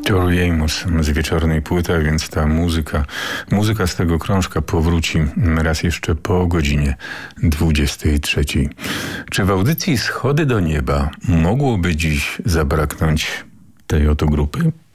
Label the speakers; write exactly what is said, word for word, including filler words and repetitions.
Speaker 1: Tori Amos z wieczornej płyty, a więc ta muzyka, muzyka z tego krążka powróci raz jeszcze po godzinie dwudziestej trzeciej. Czy w audycji Schody do nieba mogłoby dziś zabraknąć tej oto grupy?